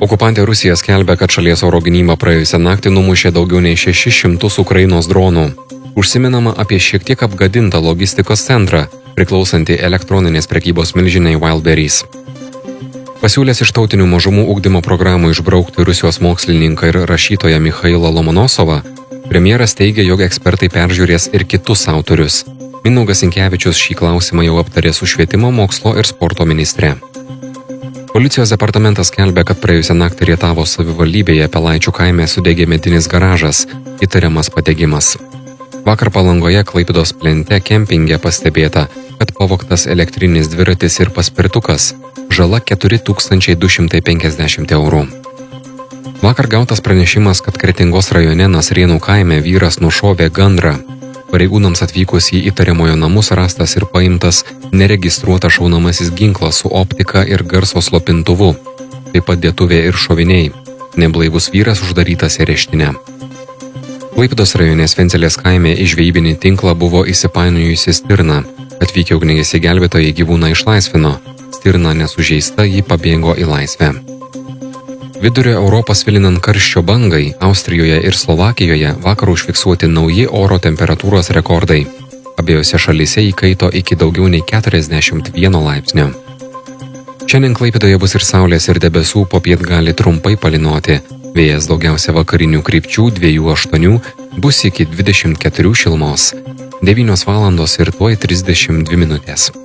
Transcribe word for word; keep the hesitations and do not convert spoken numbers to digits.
Okupantė Rusija skelbia, kad šalies oro gynyba praėjusią naktį numušė daugiau nei šešis šimtus Ukrainos dronų. Užsiminama apie šiek tiek apgadintą logistikos centrą, priklausantį elektroninės prekybos milžiniai Wildberries. Pasiūlęs iš tautinių mažumų ugdymo programų išbraukti Rusijos mokslininką ir rašytoją Michailą Lomonosovą, premjeras teigia, jog ekspertai peržiūrės ir kitus autorius. Mindaugas Sinkevičius šį klausimą jau aptarė su švietimo, mokslo ir sporto ministre. Policijos departamentas skelbia, kad praėjusią naktį Rietavos savivaldybėje Pelaičių kaime sudegė medinis garažas, įtariamas padegimas. Vakar Palangoje Klaipėdos plente kempinge pastebėta, kad pavogtas elektrinis dviratis ir paspirtukas, žala keturi tūkstančiai du šimtai penkiasdešimt eurų. Vakar gautas pranešimas, kad Kretingos rajone Nasrėnų kaime vyras nušovė gandrą. Pareigūnams atvykus į įtariamojo namus rastas ir paimtas neregistruotas šaunamasis ginklas su optika ir garso slopintuvu, taip pat dėtuvė ir šoviniai. Neblaivus vyras uždarytas areštinę. Klaipėdos rajone Svencelės kaime į žvejybinį tinklą buvo įsipainiojusi stirna. Atvykę ugniagesiai gelbėtojai gyvūną išlaisvino. Stirna nesužeista, ji pabėgo į laisvę. Vidurio Europą svilinant karščio bangai, Austrijoje ir Slovakijoje vakar užfiksuoti nauji oro temperatūros rekordai. Abiejose šalyse įkaito iki daugiau nei keturiasdešimt vieno laipsnio. Šiandien Klaipėdoje bus ir saulės ir debesų, popiet gali trumpai palynoti. Vėjas daugiausia vakarinių krypčių dviejų aštuonių, bus iki dvidešimt keturių šilumos. devynios valandos ir tuoj trisdešimt dvi minutės.